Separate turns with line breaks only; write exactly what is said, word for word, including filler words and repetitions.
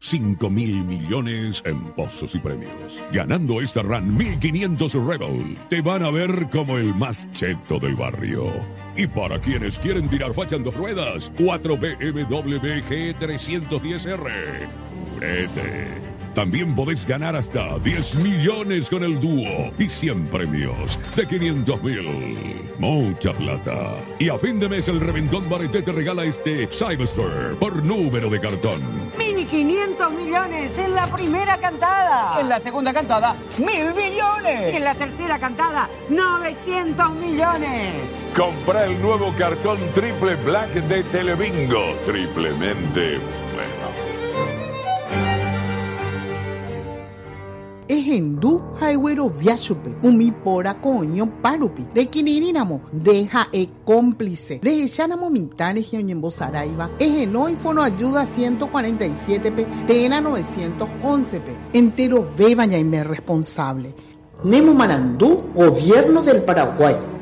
cinco mil millones en pozos y premios. Ganando esta Ram mil quinientos Rebel, te van a ver como el más cheto del barrio. Y para quienes quieren tirar facha en dos ruedas, cuatro B M W G trescientos diez R. Purete. También podés ganar hasta diez millones con el dúo y cien premios de quinientos mil. Mucha plata. Y a fin de mes el Reventón Bareté te regala este Cyberstore por número de cartón.
mil quinientos millones en la primera cantada.
En la segunda cantada, mil millones.
Y en la tercera cantada, novecientos millones.
Compra el nuevo cartón Triple Black de Telebingo. Triplemente bueno.
Ejendu Highway Viachupe, Umi Pora Coño Parupi, Requininamo, deja e cómplice, Rejánamo Mitane Gionyembo Saraiva, Ejeno Infono Ayuda ciento cuarenta y siete P, Tena novecientos once P, entero Bebañaime responsable. Nemo Marandú, Gobierno del Paraguay.